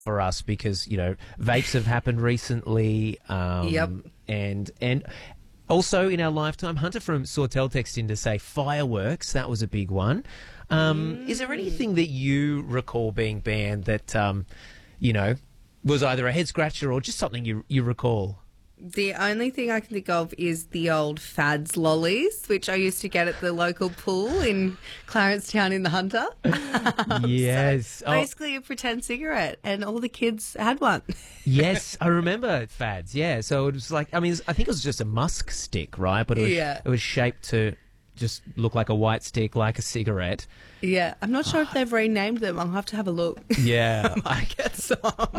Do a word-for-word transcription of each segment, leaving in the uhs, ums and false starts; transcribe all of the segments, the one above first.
for us because, you know, vapes have happened recently. Um, Yep. And, and also in our lifetime, Hunter from Sawtell texted in to say fireworks. That was a big one. Um, Mm. Is there anything that you recall being banned that, um, you know, was either a head scratcher or just something you, you recall? The only thing I can think of is the old Fads lollies, which I used to get at the local pool in Clarencetown in the Hunter. Yes. Oh, Basically a pretend cigarette, and all the kids had one. yes, I remember Fads. Yeah, so it was like, I mean, I think it was just a musk stick, right? But it was, Yeah. it was shaped to just look like a white stick, like a cigarette. Yeah, I'm not sure if they've renamed them. I'll have to have a look. Yeah, I get some.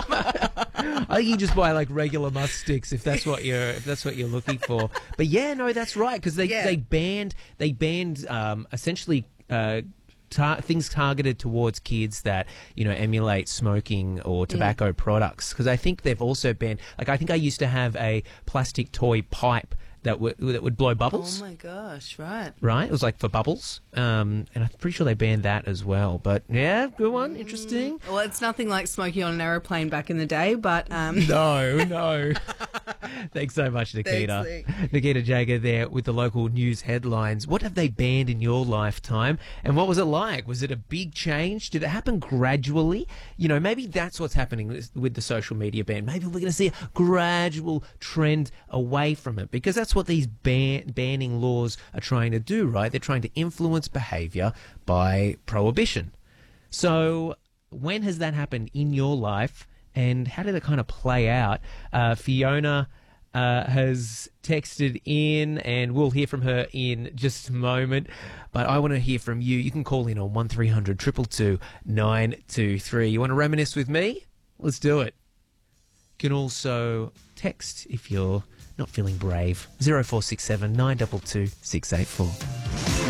I think you just buy like regular musk sticks if that's what you're if that's what you're looking for. But yeah, no, that's right because they, Yeah. they banned they banned um, essentially. Uh, Tar- things targeted towards kids that, you know, emulate smoking or tobacco products. Because I think they've also banned, like, I think I used to have a plastic toy pipe that would that would blow Oh bubbles. my gosh, right. Right, it was like for bubbles, um, and I'm pretty sure they banned that as well. But yeah, good one, interesting. Well, it's nothing like smoking on an aeroplane back in the day, but um, No, no. Thanks so much, Nikita. Thanks, Nikita Jager there with the local news headlines. What have they banned in your lifetime? And what was it like? Was it a big change? Did it happen gradually? You know, maybe that's what's happening with, with the social media ban. Maybe we're going to see a gradual trend away from it because that's what these ban- banning laws are trying to do, right? They're trying to influence behaviour by prohibition. So when has that happened in your life? And how did it kind of play out? Uh, Fiona uh, has texted in, and we'll hear from her in just a moment. But I want to hear from you. You can call in on one three hundred two two two nine two three. You want to reminisce with me? Let's do it. You can also text if you're not feeling brave. zero four six seven nine two two six eight four.